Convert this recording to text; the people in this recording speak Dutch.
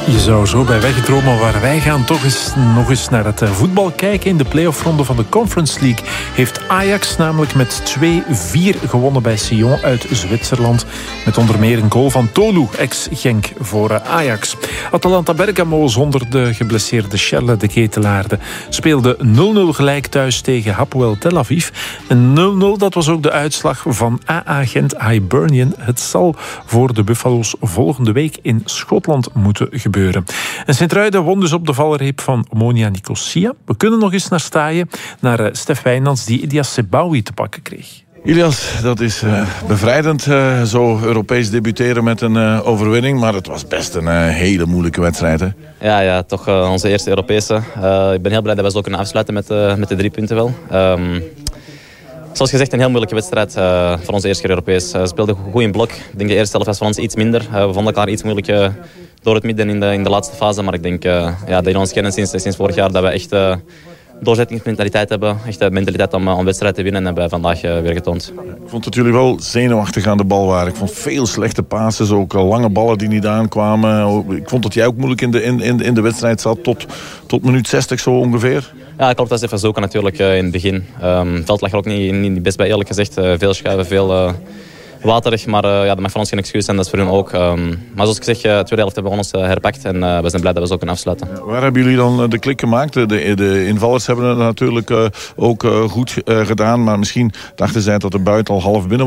Je zou zo bij weggedromen, maar wij gaan toch nog eens naar het voetbal kijken. In de play-offronde van de Conference League heeft Ajax namelijk met 2-4 gewonnen bij Sion uit Zwitserland. Met onder meer een goal van Tolu, ex-Genk, voor Ajax. Atalanta Bergamo zonder de geblesseerde Charles de Ketelaarde speelde 0-0 gelijk thuis tegen Hapoel Tel Aviv. En 0-0, dat was ook de uitslag van AA Gent Hibernian. Het zal voor de Buffalo's volgende week in Schotland moeten gebeuren. En Sint-Truiden won dus op de valreep van Omonia Nicosia. We kunnen nog eens naar Staaien, naar Stef Wijnands die Ilyas Seboui te pakken kreeg. Ilyas, dat is bevrijdend, zo Europees debuteren met een overwinning. Maar het was best een hele moeilijke wedstrijd, hè? Ja, toch onze eerste Europese. Ik ben heel blij dat we zo kunnen afsluiten met de 3 punten wel. Zoals gezegd, een heel moeilijke wedstrijd voor onze eerste keer Europees. We speelden goed in blok. Ik denk de eerste helft was voor ons iets minder. We vonden elkaar iets moeilijk door het midden in de laatste fase. Maar ik denk dat in ons kennen sinds vorig jaar dat we echt doorzettingsmentaliteit hebben. Echt de mentaliteit om wedstrijd te winnen en hebben wij vandaag weer getoond. Ik vond dat jullie wel zenuwachtig aan de bal waren. Ik vond veel slechte passes, ook lange ballen die niet aankwamen. Ik vond dat jij ook moeilijk in de wedstrijd zat, tot minuut 60 zo ongeveer. Ja, klopt. Dat is even zoeken natuurlijk in het begin. Het veld lag er ook niet best bij, eerlijk gezegd. Veel schuiven, veel waterig. Maar dat mag voor ons geen excuus zijn, dat is voor hun ook. Maar zoals ik zeg, de tweede helft hebben we ons herpakt. En we zijn blij dat we zo kunnen afsluiten. Waar hebben jullie dan de klik gemaakt? De invallers hebben het natuurlijk ook goed gedaan. Maar misschien dachten zij dat de buiten al half binnen